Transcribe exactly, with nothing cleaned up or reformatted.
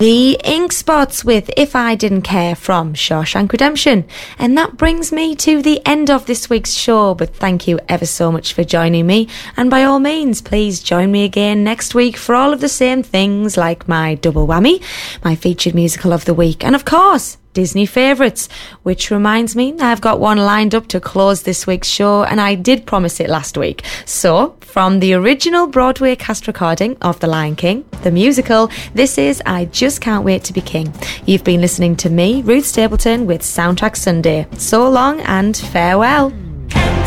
The Ink Spots with If I Didn't Care from Shawshank Redemption. And that brings me to the end of this week's show, but thank you ever so much for joining me, and by all means please join me again next week for all of the same things like my double whammy, my featured musical of the week, and of course Disney favourites, which reminds me I've got one lined up to close this week's show, and I did promise it last week. So, from the original Broadway cast recording of The Lion King, the musical, this is I Just Can't Wait to Be King. You've been listening to me, Ruth Stapleton, with Soundtrack Sunday. So long and farewell.